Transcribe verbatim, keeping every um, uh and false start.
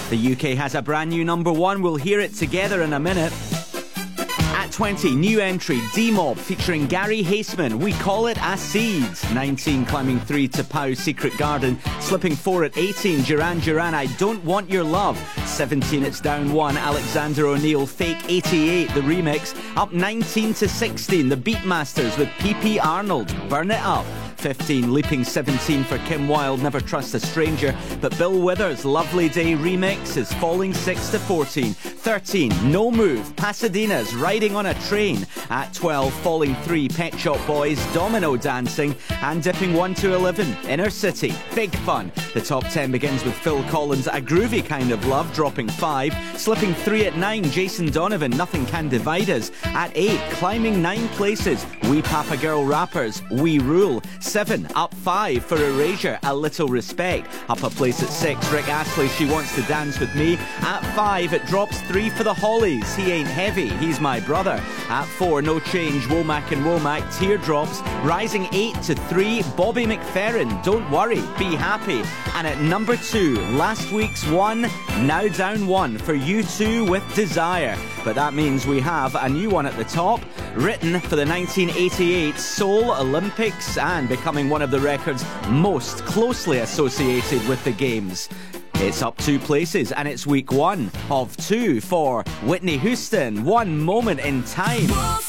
The U K has a brand new number one. We'll hear it together in a minute. At twenty, new entry, D-Mob featuring Gary Haseman. We call it a seed. nineteen, climbing three to Pau, Secret Garden. Slipping four at eighteen, Duran Duran, I Don't Want Your Love. seventeen, it's down one, Alexander O'Neill, Fake eighty-eight, the remix. Up nineteen to sixteen, the Beatmasters with P P Arnold, Burn It Up. fifteen, leaping seventeen for Kim Wilde, Never Trust a Stranger. But Bill Withers' Lovely Day remix is falling six to fourteen. thirteen, No Move, Pasadena's Riding on a Train. At twelve, falling three, Pet Shop Boys, Domino Dancing. And dipping one to eleven, Inner City, Big Fun. The top ten begins with Phil Collins' A Groovy Kind of Love, dropping five. Slipping three at nine, Jason Donovan, Nothing Can Divide Us. At eight, climbing nine places, We Papa Girl Rappers, We Rule. seven, up five for Erasure, A Little Respect. Up a place at six, Rick Astley, She Wants to Dance With Me. At five, it drops three for the Hollies, He Ain't Heavy, He's My Brother. At four, No Change, Womack and Womack, Teardrops. Rising eight to three, Bobby McFerrin, Don't Worry, Be Happy. And at number two, last week's one, now down one for U two with Desire. But that means we have a new one at the top, written for the nineteen eighty-eight Seoul Olympics and becoming one of the records most closely associated with the Games. It's up two places and it's week one of two for Whitney Houston, One Moment in Time.